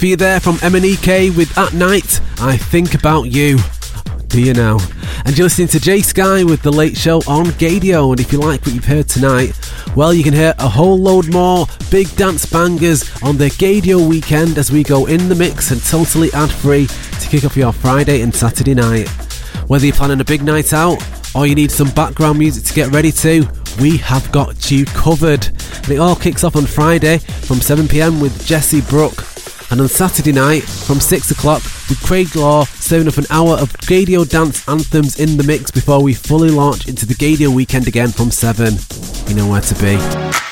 For you there from MNEK with At Night, I Think About You. Do you now? And you're listening to Jay Sky with The Late Show on Gadio. And if you like what you've heard tonight, well, you can hear a whole load more big dance bangers on the Gadio weekend as we go in the mix and totally ad-free to kick off your Friday and Saturday night. Whether you're planning a big night out or you need some background music to get ready to, we have got you covered. And it all kicks off on Friday from 7pm with Jesse Brooke. And on Saturday night from 6 o'clock with Craig Law serving up an hour of Gadio dance anthems in the mix before we fully launch into the Gadio weekend again from 7. You know where to be.